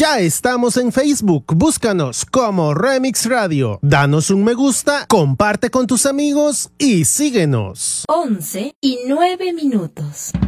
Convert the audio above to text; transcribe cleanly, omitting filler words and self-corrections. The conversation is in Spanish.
Ya estamos en Facebook, búscanos como Remix Radio. Danos un me gusta, comparte con tus amigos y síguenos. 11:09.